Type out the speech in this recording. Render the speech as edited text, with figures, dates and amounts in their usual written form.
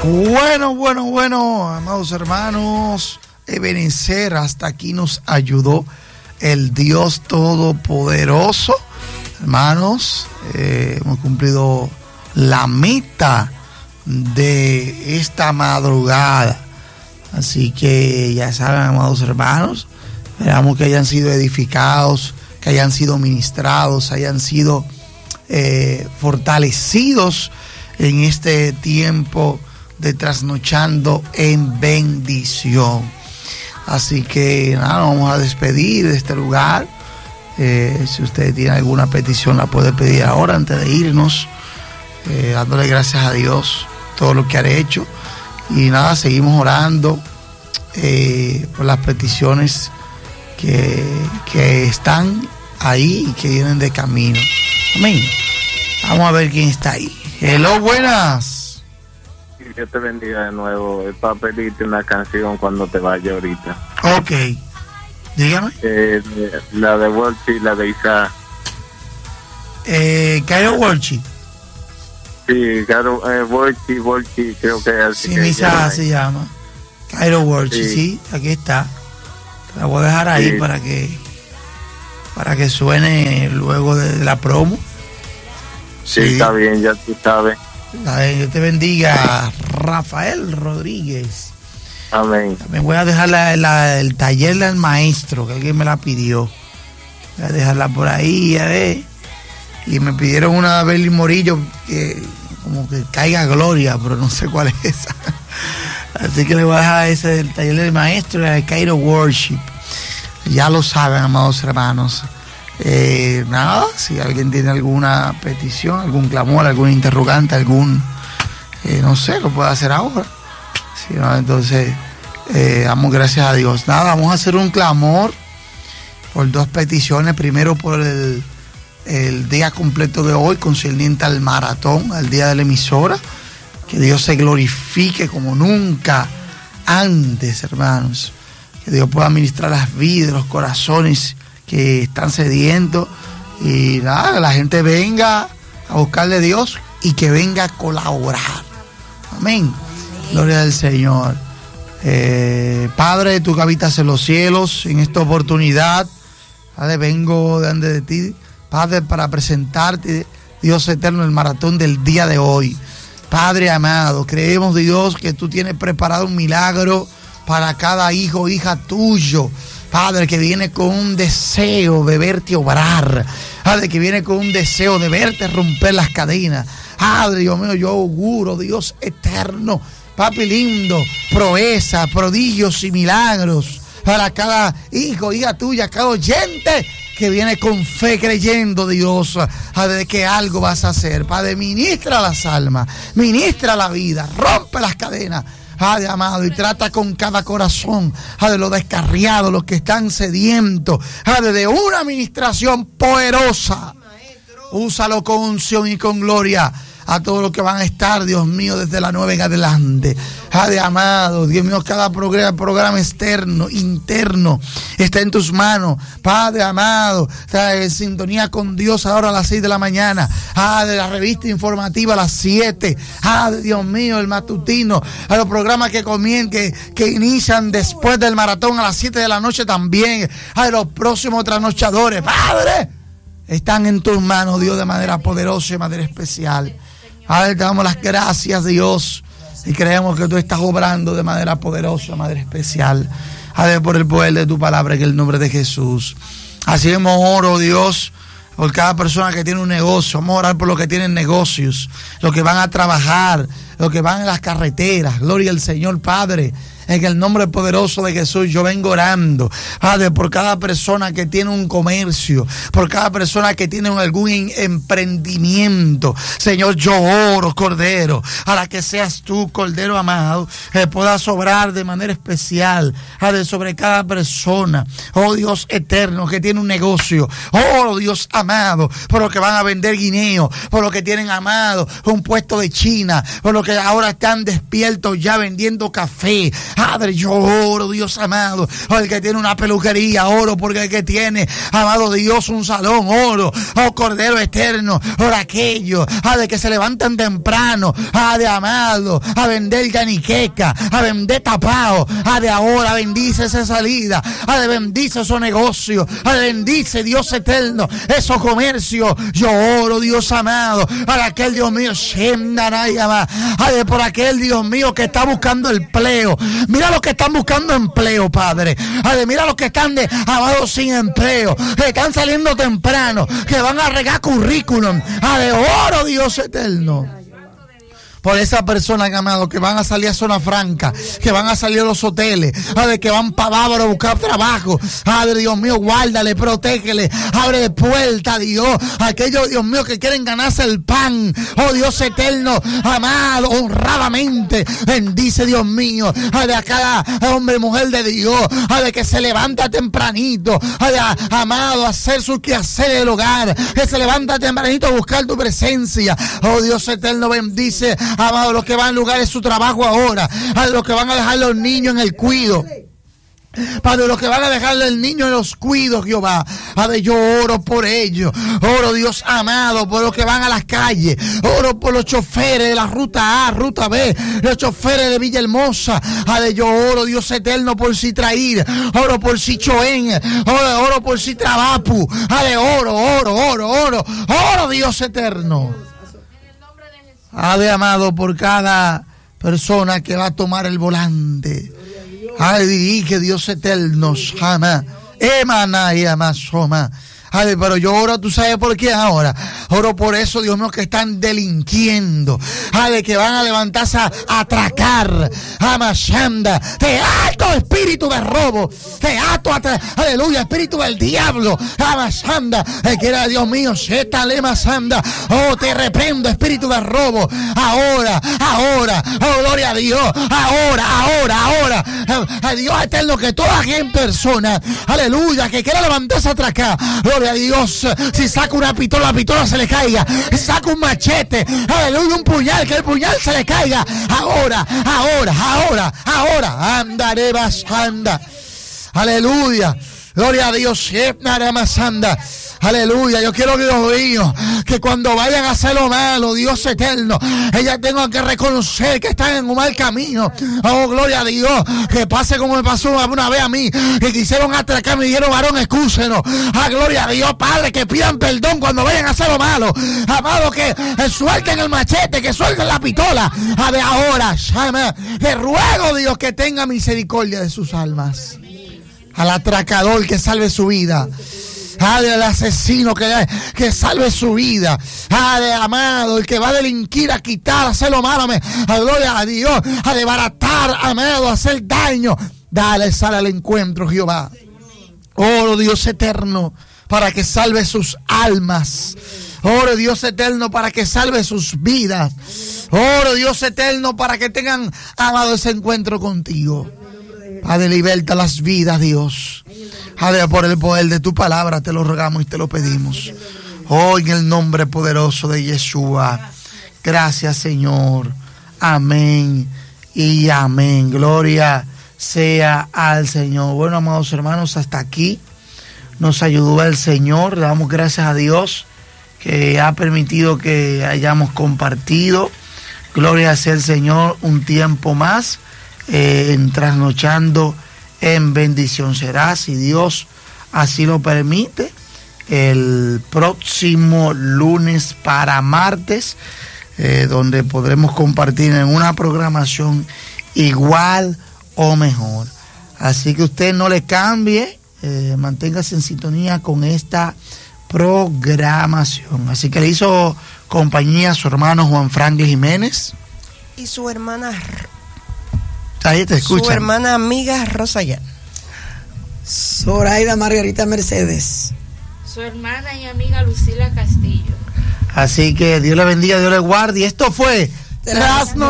Bueno, amados hermanos, Ebenezer, hasta aquí nos ayudó el Dios Todopoderoso. Hermanos, hemos cumplido la meta de esta madrugada. Así que ya saben, amados hermanos, esperamos que hayan sido edificados, que hayan sido ministrados, hayan sido fortalecidos en este tiempo de trasnochando en bendición. Así que nada, nos vamos a despedir de este lugar. Si usted tiene alguna petición, la puede pedir ahora antes de irnos, dándole gracias a Dios todo lo que ha hecho. Y nada, seguimos orando por las peticiones que están ahí y que vienen de camino. Amén. Vamos a ver quién está ahí. Hello, buenas. Dios te bendiga de nuevo. Es para pedirte una canción cuando te vaya ahorita. Ok. Dígame. La de Wolchi y la de Isaac. Cairo Wolchi. Sí, claro, Wolchi, creo que es así. Sí, Isaac se llama. Cairo Wolchi, sí, aquí está. Te la voy a dejar ahí para que suene luego de la promo. Sí, está bien, ya tú sabes. Dios te bendiga, Rafael Rodríguez. Amén. También voy a dejar el taller del maestro, que alguien me la pidió. Voy a dejarla por ahí, a ver. Y me pidieron una de Berly Morillo, que como que caiga gloria, pero no sé cuál es esa. Así que le voy a dejar ese del taller del maestro, el Cairo Worship. Ya lo saben, amados hermanos. Nada, si alguien tiene alguna petición, algún clamor, algún interrogante, no sé, lo puede hacer ahora. Si no, entonces damos gracias a Dios. Nada, vamos a hacer un clamor por dos peticiones. Primero por el día completo de hoy, concerniente al maratón, al día de la emisora. Que Dios se glorifique como nunca antes, hermanos. Que Dios pueda ministrar las vidas, los corazones que están sedientos, y nada, que la gente venga a buscarle a Dios y que venga a colaborar. Amén. Gloria al Señor. Padre, tú que habitas en los cielos, en esta oportunidad, Padre, vengo delante de ti, Padre, para presentarte, Dios eterno, el maratón del día de hoy. Padre amado, creemos, Dios, que tú tienes preparado un milagro para cada hijo o hija tuyo. Padre, que viene con un deseo de verte obrar. Padre, que viene con un deseo de verte romper las cadenas. Padre, Dios mío, yo auguro, Dios eterno, papi lindo, proeza, prodigios y milagros para cada hijo, hija tuya, cada oyente que viene con fe creyendo, Dios, de que algo vas a hacer. Padre, ministra las almas, ministra la vida, rompe las cadenas. Padre amado, y trata con cada corazón, de los descarriados, los que están sedientos, de una administración poderosa. Úsalo con unción y con gloria a todos los que van a estar, Dios mío, desde la 9 en adelante. Padre amado, Dios mío, cada programa externo, interno, está en tus manos. Padre amado, está en sintonía con Dios ahora a las 6 de la mañana. De la revista informativa a las 7. Dios mío, el matutino. A los programas que inician después del maratón a las 7 de la noche también. Los próximos trasnochadores. Padre, están en tus manos, Dios, de manera poderosa y de manera especial. Te damos las gracias, Dios, y creemos que tú estás obrando de manera poderosa, de manera especial. Por el poder de tu palabra, en el nombre de Jesús. Así hemos orado, Dios, por cada persona que tiene un negocio. Vamos a orar por los que tienen negocios, los que van a trabajar, los que van en las carreteras. Gloria al Señor, Padre. En el nombre poderoso de Jesús, yo vengo orando, Padre, por cada persona que tiene un comercio, por cada persona que tiene algún emprendimiento. Señor, yo oro, Cordero, para que seas tú, Cordero amado, que puedas obrar de manera especial, Padre, sobre cada persona. Oh Dios eterno, que tiene un negocio. Oh Dios amado, por los que van a vender guineo, por los que tienen, amado, un puesto de China, por los que ahora están despiertos ya vendiendo café. Padre, yo oro, Dios amado, por el que tiene una peluquería, oro porque el que tiene, amado Dios, un salón, oro, oh Cordero eterno, por aquellos, de que se levantan temprano, de amado, a vender caniqueca, a vender tapao, de ahora bendice esa salida, de bendice esos negocios, bendice Dios eterno, esos comercios. Yo oro, Dios amado, para aquel Dios mío, por aquel Dios mío que está buscando empleo. Mira los que están buscando empleo, Padre. Mira los que están amados sin empleo, que están saliendo temprano, que van a regar currículum. De oro, Dios eterno, por esa persona, amado, que van a salir a zona franca, que van a salir a los hoteles, que van para Bávaro a buscar trabajo. Dios mío, guárdale, protégele, abre de puerta, Dios, aquellos, Dios mío, que quieren ganarse el pan. Oh Dios eterno, amado, honradamente, bendice, Dios mío, a cada hombre y mujer de Dios, de que se levanta tempranito, amado, a hacer su quehacer del hogar, que se levanta tempranito a buscar tu presencia. Oh Dios eterno, bendice, amado, los que van a lugares de su trabajo ahora, a los que van a dejar los niños en el cuido, Padre, los que van a dejarle el niño en los cuidos, Jehová, yo oro por ellos, oro, Dios amado, por los que van a las calles, oro por los choferes de la ruta A, ruta B, los choferes de Villahermosa, yo oro, Dios eterno, por Citraír, oro por Sichoén, oro por Citrabapu, oro, Dios eterno, amado, por cada persona que va a tomar el volante. Dirige, Dios eterno, ama, emana y amasoma. Pero yo oro, ¿tú sabes por qué ahora? Oro por eso, Dios mío, que están delinquiendo, que van a levantarse a atracar, Amashanda, te ato espíritu de robo, te ato, aleluya, espíritu del diablo, Amashanda, que era, Dios mío, Shetalemasanda, oh, te reprendo, espíritu de robo, ahora, oh, gloria a Dios, ahora, Dios eterno, que toda gente persona, aleluya, que quiera levantarse a atracar, gloria a Dios, si saca una pistola, la pistola se le caiga, si saca un machete, aleluya, un puñal, que el puñal se le caiga, ahora, andaré basanda, aleluya, gloria a Dios, anda. Aleluya, yo quiero, Dios mío, que cuando vayan a hacer lo malo, Dios eterno, ellas tengan que reconocer que están en un mal camino. Oh, gloria a Dios, que pase como me pasó una vez a mí, que quisieron atracarme y dijeron, varón, excúsenos. Gloria a Dios, Padre, que pidan perdón cuando vayan a hacer lo malo. Amado, que suelten el machete, que suelten la pistola. De ahora, te ruego, Dios, que tenga misericordia de sus almas. Al atracador, que salve su vida. Al asesino, que salve su vida. Amado, el que va a delinquir, a quitar, a hacer lo malo, gloria a Dios, a desbaratar, amado, a hacer daño, dale, sale al encuentro, Jehová. Oro, Dios eterno, para que salve sus almas. Oro, Dios eterno, para que salve sus vidas. Oro, Dios eterno, para que tengan, amado, ese encuentro contigo. Padre, liberta las vidas, Dios. Padre, por el poder de tu palabra te lo rogamos y te lo pedimos. Hoy en el nombre poderoso de Yeshua. Gracias, Señor. Amén y amén. Gloria sea al Señor. Bueno, amados hermanos, hasta aquí nos ayudó el Señor. Le damos gracias a Dios que ha permitido que hayamos compartido. Gloria sea el Señor un tiempo más. Trasnochando en bendición será, si Dios así lo permite, el próximo lunes para martes, donde podremos compartir en una programación igual o mejor. Así que usted no le cambie, manténgase en sintonía con esta programación. Así que le hizo compañía a su hermano Juan Franklin Jiménez y su hermana ahí te escuchan. Su hermana amiga Rosayán. Zoraida Margarita Mercedes. Su hermana y amiga Lucila Castillo. Así que Dios le bendiga, Dios le guarde. Y esto fue Trasnochando.